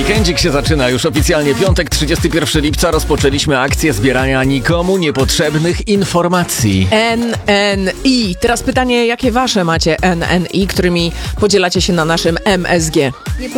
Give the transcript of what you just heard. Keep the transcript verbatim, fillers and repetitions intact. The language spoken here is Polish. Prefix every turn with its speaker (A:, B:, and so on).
A: Weekendzik się zaczyna już oficjalnie. Piątek, trzydziestego pierwszego lipca rozpoczęliśmy akcję zbierania nikomu niepotrzebnych informacji.
B: N N I. Teraz pytanie, jakie wasze macie N N I, którymi podzielacie się na naszym M S G?